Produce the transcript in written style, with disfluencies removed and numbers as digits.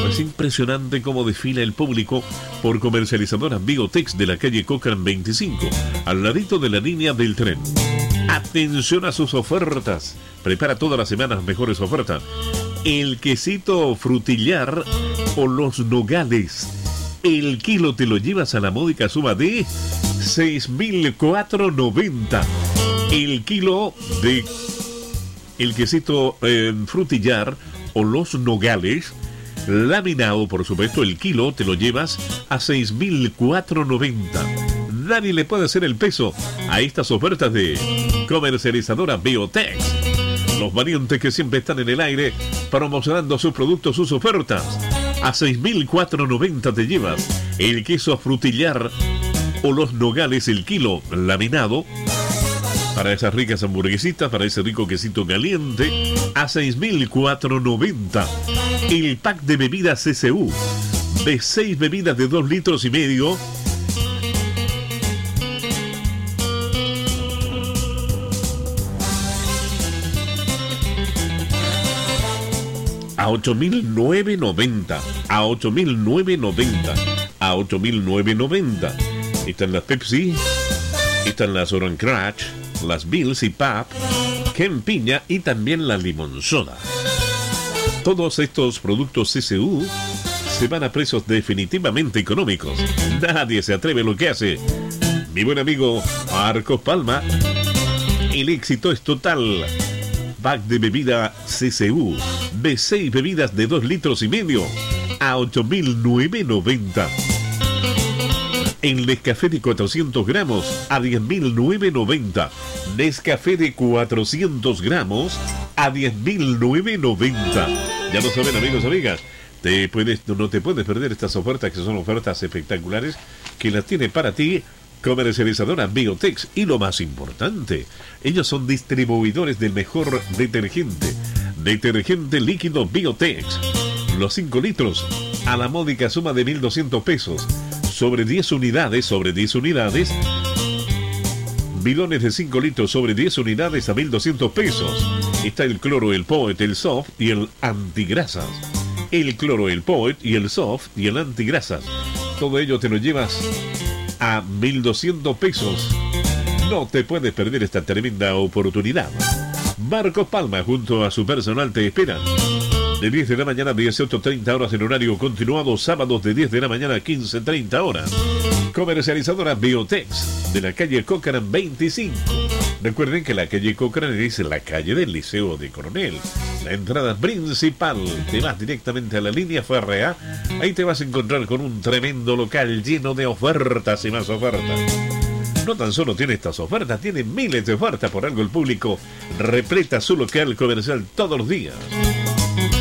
Es impresionante cómo desfila el público por Comercializadora Biotex de la calle Cochrane 25, al ladito de la línea del tren. Atención a sus ofertas. Prepara todas las semanas mejores ofertas. El quesito frutillar o los nogales. El kilo te lo llevas a la módica suma de 6.490. El kilo de el quesito frutillar o los nogales laminado, por supuesto, el kilo te lo llevas a 6.490. Nadie le puede hacer el peso a estas ofertas de Comercializadora Biotex. Los valientes que siempre están en el aire promocionando sus productos, sus ofertas. A 6.490 te llevas el queso frutillar o los nogales, el kilo laminado, para esas ricas hamburguesitas, para ese rico quesito caliente, a 6.490. El pack de bebidas CCU, de 6 bebidas de 2 litros y medio, a 8.990, a 8.990, a 8.990. Están las Pepsi, están las Orange Crush, las Bills y Pap, Ken Piña y también la Limón Soda. Todos estos productos CCU se van a precios definitivamente económicos. Nadie se atreve a lo que hace mi buen amigo Marcos Palma. El éxito es total. Pack de bebida CCU de 6 bebidas de 2 litros y medio a 8.990. El Nescafé de 400 gramos a 10.990. Nescafé de 400 gramos a 10.990. Ya lo saben, amigos, amigas. No te puedes perder estas ofertas, que son ofertas espectaculares que las tiene para ti Comercializadora Biotex. Y lo más importante, ellos son distribuidores del mejor detergente. Detergente líquido Biotex. Los 5 litros a la módica suma de 1.200 pesos. Sobre 10 unidades, bidones de 5 litros sobre 10 unidades a 1.200 pesos. Está el cloro, el Poet, el soft y el antigrasas. El cloro, el Poet y el soft y el antigrasas. Todo ello te lo llevas a 1.200 pesos. No te puedes perder esta tremenda oportunidad. Marcos Palma junto a su personal te esperan. De 10 de la mañana a 18:30 horas en horario continuado, sábados de 10 de la mañana a 15:30 horas. Comercializadora Biotex de la calle Cochrane 25. Recuerden que la calle Cochrane es la calle del Liceo de Coronel. La entrada principal, te vas directamente a la línea férrea. Ahí te vas a encontrar con un tremendo local lleno de ofertas y más ofertas. No tan solo tiene estas ofertas, tiene miles de ofertas. Por algo el público repleta su local comercial todos los días.